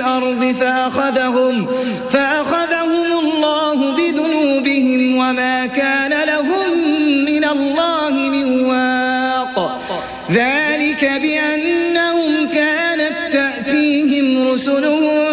الأرض فأخذهم الله بذنوبهم وما كان لهم من الله من واق ذلك بأنهم كانت تأتيهم رسلهم